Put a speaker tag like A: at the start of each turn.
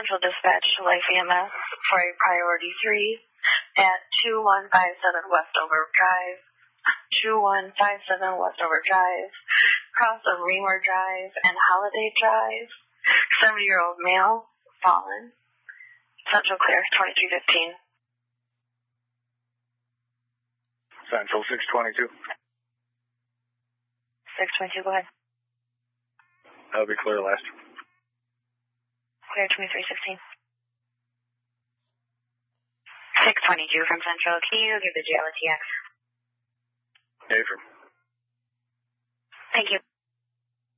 A: Central Dispatch to Life EMS for a priority 3 at 2157 Westover Drive, 2157 Westover Drive, cross of Reamer Drive and Holiday Drive, 70-year-old male, fallen. Central clear, 2315.
B: Central 622.
A: 622, go ahead.
B: That'll be clear last.
A: Clear 2316. 622 from Central. Can you give the jail a TX?
B: Affirm.
A: Thank you.